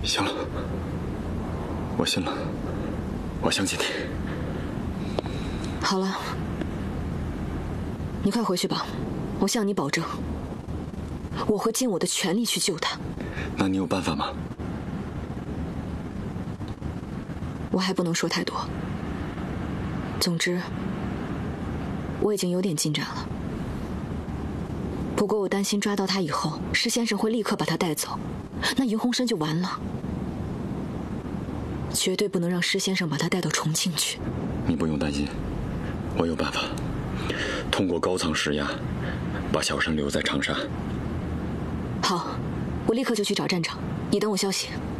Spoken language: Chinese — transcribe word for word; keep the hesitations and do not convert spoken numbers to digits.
行了，我信了，我相信你。 好了，你快回去吧，我向你保证，我会尽我的全力去救他。 那你有办法吗？ 我还不能说太多。总之，我已经有点进展了。不过我担心抓到他以后，施先生会立刻把他带走，那云鸿生就完了。绝对不能让施先生把他带到重庆去。 你不用担心，我有办法，通过高层施压，把小山留在长沙。 好，我立刻就去找站长，你等我消息。